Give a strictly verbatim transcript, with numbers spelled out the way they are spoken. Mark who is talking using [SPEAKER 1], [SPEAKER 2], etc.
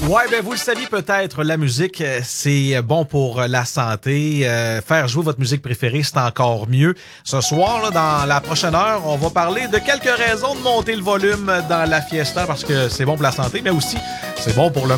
[SPEAKER 1] Ouais, ben vous le saviez peut-être, la musique, c'est bon pour la santé. Euh, faire jouer votre musique préférée, c'est encore mieux. Ce soir, là, dans la prochaine heure, on va parler de quelques raisons de monter le volume dans la fiesta parce que c'est bon pour la santé, mais aussi c'est bon pour le